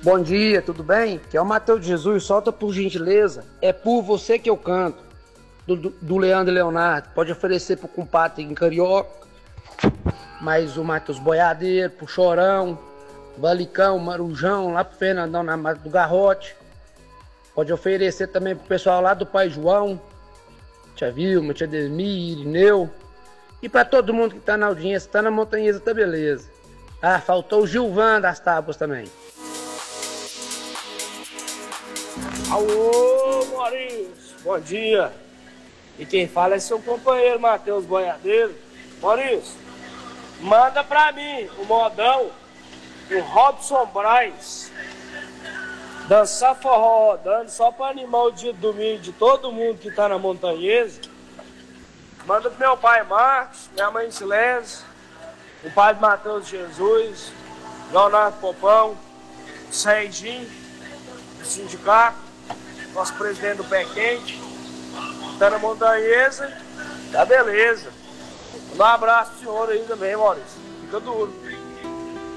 Bom dia, tudo bem? Que é o Matheus de Jesus, solta por gentileza. É por você que eu canto. Do Leandro e Leonardo. Pode oferecer pro compadre em Carioca. Mais o Matheus Boiadeiro, pro Chorão, Valicão, Marujão, lá pro Fernandão na Mata do Garrote. Pode oferecer também pro pessoal lá do Pai João, Tia Vilma, Tia Desmir, Irineu. E pra todo mundo que tá na audiência, tá na Montanhesa, tá beleza. Ah, faltou o Gilvan das Tábuas também. Alô, Maurício, bom dia. E quem fala é seu companheiro Matheus Boiadeiro. Maurício, manda pra mim o modão do Robson Braz. Dançar forró rodando só pra animar o dia de domingo de todo mundo que tá na Montanhesa. Manda pro meu pai Marcos, minha mãe Silésio, o pai Matheus Jesus, Leonardo Popão, Serginho, do sindicato, nosso presidente do Pé Quente, tá na Montanhesa, tá beleza. Um abraço pro senhor aí também, Maurício. Fica duro.